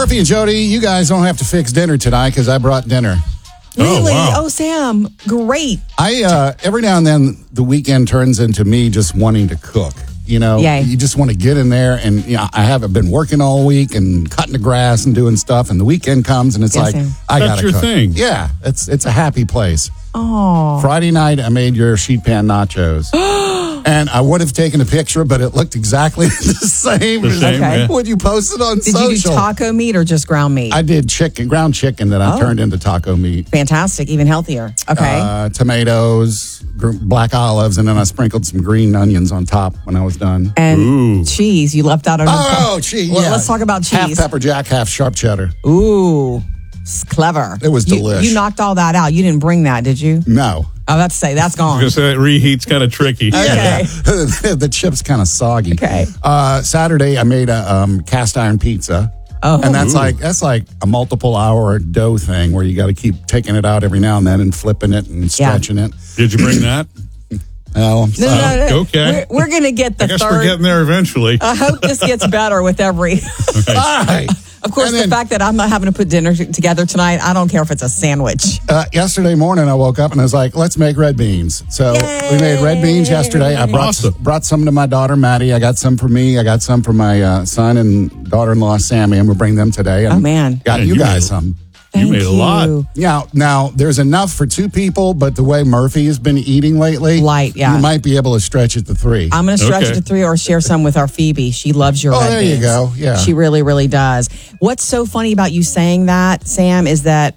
Murphy and Jody, you guys don't have to fix dinner tonight because I brought dinner. Really? Oh, wow. Oh, Sam, great. I every now and then the weekend turns into me just wanting to cook. You know, Yay. you just want to get in there, and I haven't been working all week and cutting the grass and doing stuff, and the weekend comes and it's Yes, like Sam. I That's gotta your cook. thing. Yeah, it's a happy place. Oh, Friday night, I made your sheet pan nachos. And I would have taken a picture, but it looked exactly the same. The same, Okay. yeah. When you posted on did social. you do taco meat or just ground meat? I did ground chicken that I turned into taco meat. Fantastic, even healthier. Okay. Tomatoes, black olives, and then I sprinkled some green onions on top when I was done. And Ooh. cheese, you left out on Oh, cheese. Well, yeah. let's talk about Half cheese. pepper jack, half sharp cheddar. Ooh, it's clever. It was You- delish. You knocked all that out. You didn't bring that, did you? No. Oh, that's say that's gone. Because that reheat's kind of tricky. Okay. The chip's kind of soggy. Okay. Saturday, I made a cast iron pizza. Oh. And that's like a multiple hour dough thing where you got to keep taking it out every now and then and flipping it and stretching it. Did you bring that? No, No. Okay. We're going to get the I guess third. we're getting there eventually. I hope this gets better with every. All right. Of course, And the then, fact that I'm not having to put dinner together tonight, I don't care if it's a sandwich. yesterday morning, I woke up and I was like, let's make red beans. So we made red beans yesterday. I brought some to my daughter, Maddie. I got some for me. I got some for my son and daughter-in-law, Sammy. I'm going to bring them today. And Oh, man. Got Man, you you guys made- some. Thank made a lot. Yeah. Now, there's enough for 2 people, but the way Murphy has been eating lately, Light, yeah. you might be able to stretch it to 3. I'm going to stretch Okay. it to 3 or share some with our Phoebe. She loves your red there you beans. go. Yeah. She really, really does. What's so funny about you saying that, Sam, is that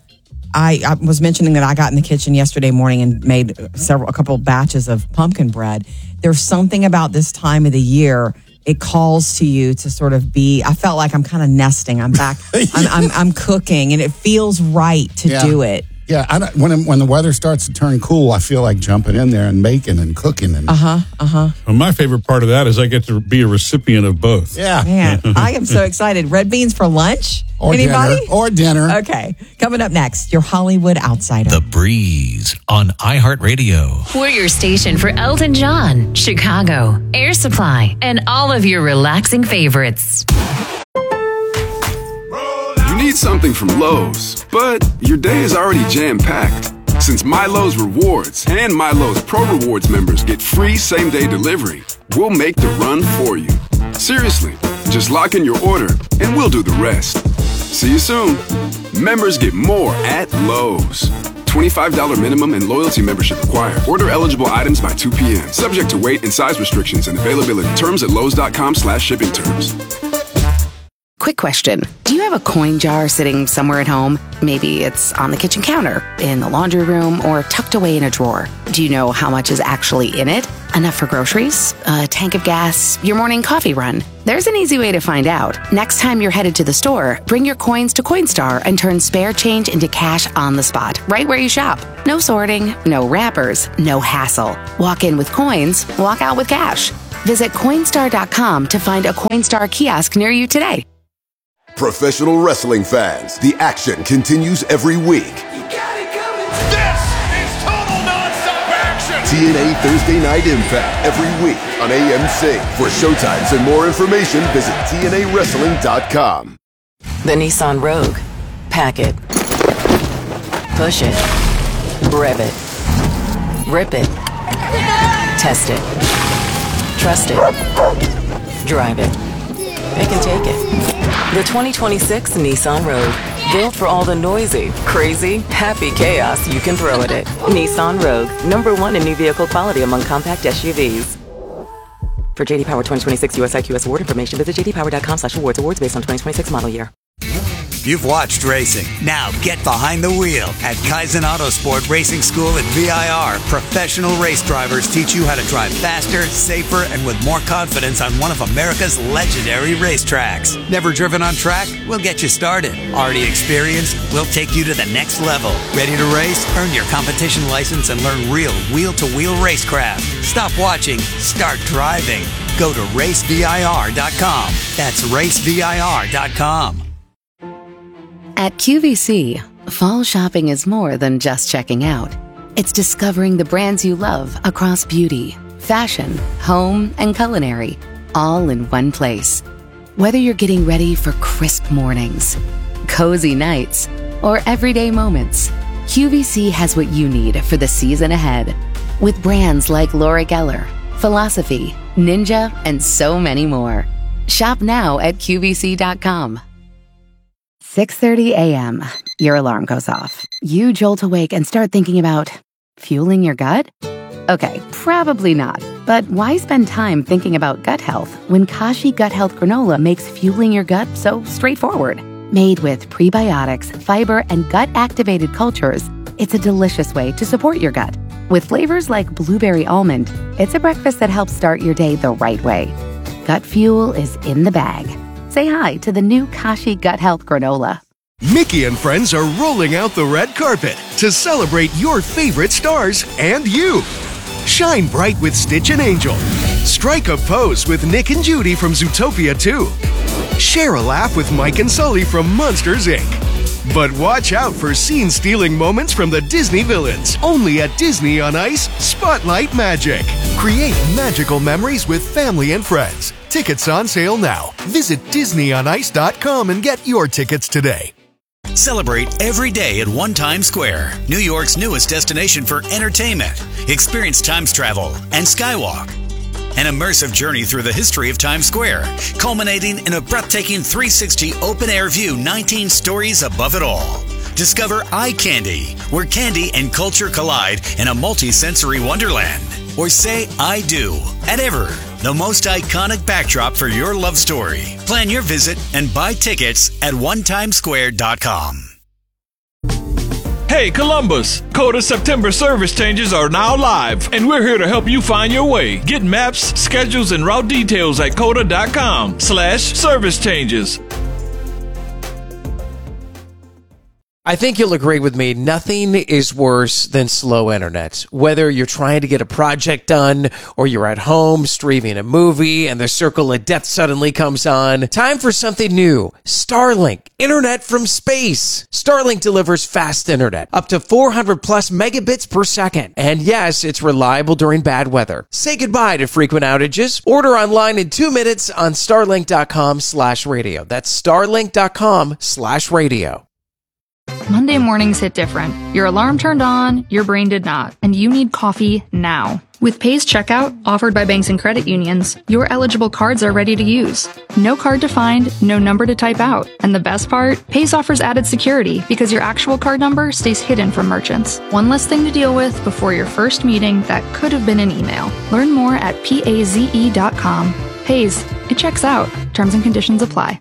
I was mentioning that I got in the kitchen yesterday morning and made a couple batches of pumpkin bread. There's something about this time of the year. It calls to you to sort of be. I felt like I'm kind of nesting. I'm back. I'm cooking, and it feels right to Yeah. do it. Yeah, when the weather starts to turn cool, I feel like jumping in there and making and cooking. And Well, my favorite part of that is I get to be a recipient of both. yeah. Man, I am so excited. Red beans for lunch? Or Anybody? dinner. Or dinner. Okay. Coming up next, your Hollywood Outsider. The Breeze on iHeartRadio. We're your station for Elton John, Chicago, Air Supply, and all of your relaxing favorites. You need something from Lowe's, but your day is already jam-packed. Since Milo's Rewards and Milo's Pro Rewards members get free same-day delivery, we'll make the run for you. Seriously, just lock in your order and we'll do the rest. See you soon. Members get more at Lowe's. $25 minimum and loyalty membership required. Order eligible items by 2 p.m. Subject to weight and size restrictions and availability. Terms at lowes.com/shipping terms. Quick question. Do you have a coin jar sitting somewhere at home? Maybe it's on the kitchen counter, in the laundry room, or tucked away in a drawer. Do you know how much is actually in it? Enough for groceries? A tank of gas? Your morning coffee run? There's an easy way to find out. Next time you're headed to the store, bring your coins to Coinstar and turn spare change into cash on the spot, right where you shop. No sorting, no wrappers, no hassle. Walk in with coins, walk out with cash. Visit Coinstar.com to find a Coinstar kiosk near you today. Professional wrestling fans, the action continues every week. This is total nonstop action! TNA Thursday Night Impact every week on AMC. For showtimes and more information, visit TNAWrestling.com. The Nissan Rogue. Pack it. Push it. Rev it. Rip it. Test it. Trust it. Drive it. Pick and take it. The 2026 Nissan Rogue. Built for all the noisy, crazy, happy chaos you can throw at it. Nissan Rogue. #1 in new vehicle quality among compact SUVs. For JD Power 2026 US IQS award information, visit jdpower.com/awards. Awards based on 2026 model year. You've watched racing. Now get behind the wheel. At Kaizen Autosport Racing School at VIR, professional race drivers teach you how to drive faster, safer, and with more confidence on one of America's legendary racetracks. Never driven on track? We'll get you started. Already experienced? We'll take you to the next level. Ready to race? Earn your competition license and learn real wheel-to-wheel racecraft. Stop watching. Start driving. Go to racevir.com. That's racevir.com. At QVC, fall shopping is more than just checking out. It's discovering the brands you love across beauty, fashion, home, and culinary, all in one place. Whether you're getting ready for crisp mornings, cozy nights, or everyday moments, QVC has what you need for the season ahead. With brands like Laura Geller, Philosophy, Ninja, and so many more. Shop now at QVC.com. 6:30 a.m. Your alarm goes off. You jolt awake and start thinking about fueling your gut? Okay, probably not. But why spend time thinking about gut health when Kashi Gut Health Granola makes fueling your gut so straightforward? Made with prebiotics, fiber, and gut-activated cultures, it's a delicious way to support your gut. With flavors like blueberry almond, it's a breakfast that helps start your day the right way. Gut fuel is in the bag. Say hi to the new Kashi Gut Health Granola. Mickey and friends are rolling out the red carpet to celebrate your favorite stars and you. Shine bright with Stitch and Angel. Strike a pose with Nick and Judy from Zootopia 2. Share a laugh with Mike and Sully from Monsters, Inc. But watch out for scene-stealing moments from the Disney villains. Only at Disney on Ice Spotlight Magic. Create magical memories with family and friends. Tickets on sale now. Visit DisneyOnIce.com and get your tickets today. Celebrate every day at One Times Square, New York's newest destination for entertainment. Experience Times Travel and Skywalk. An immersive journey through the history of Times Square, culminating in a breathtaking 360 open-air view 19 stories above it all. Discover Eye Candy, where candy and culture collide in a multi-sensory wonderland. Or say I do at Ever, the most iconic backdrop for your love story. Plan your visit and buy tickets at onetimesquare.com. Hey Columbus, Coda September service changes are now live, and we're here to help you find your way. Get maps, schedules, and route details at coda.com/service changes. I think you'll agree with me, nothing is worse than slow internet. Whether you're trying to get a project done or you're at home streaming a movie and the circle of death suddenly comes on, time for something new. Starlink, internet from space. Starlink delivers fast internet, up to 400 plus megabits per second. And yes, it's reliable during bad weather. Say goodbye to frequent outages. Order online in 2 minutes on starlink.com/radio. That's starlink.com/radio. Monday mornings hit different. Your alarm turned on, your brain did not, and you need coffee now. With Pays Checkout, offered by banks and credit unions, your eligible cards are ready to use. No card to find, no number to type out. And the best part? Pays offers added security because your actual card number stays hidden from merchants. One less thing to deal with before your first meeting that could have been an email. Learn more at PAZE.com. Pays. It checks out. Terms and conditions apply.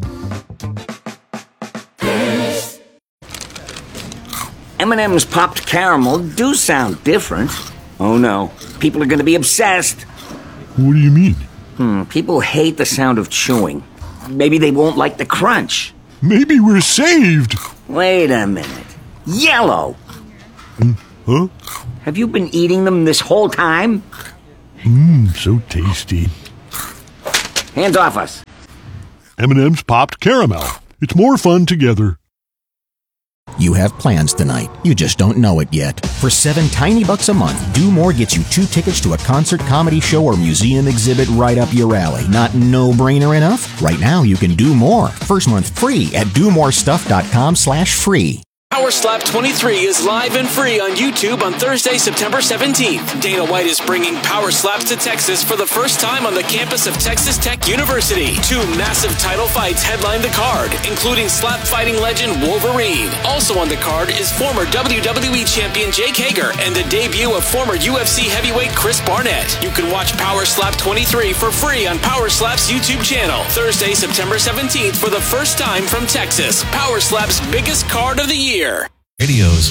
M&M's popped caramel do sound different. Oh no, people are going to be obsessed. What do you mean? People hate the sound of chewing. Maybe they won't like the crunch. Maybe we're saved. Wait a minute. Yellow. Huh? Have you been eating them this whole time? So tasty. Hands off us. M&M's popped caramel. It's more fun together. You have plans tonight. You just don't know it yet. For $7 tiny bucks a month, Do More gets you 2 tickets to a concert, comedy show, or museum exhibit right up your alley. Not no-brainer enough? Right now, you can do more. First month free at domorestuff.com/free. Power Slap 23 is live and free on YouTube on Thursday, September 17th. Dana White is bringing Power Slaps to Texas for the first time on the campus of Texas Tech University. 2 massive title fights headline the card, including slap fighting legend Wolverine. Also on the card is former WWE champion Jake Hager and the debut of former UFC heavyweight Chris Barnett. You can watch Power Slap 23 for free on Power Slap's YouTube channel. Thursday, September 17th for the first time from Texas. Power Slap's biggest card of the year. Radio's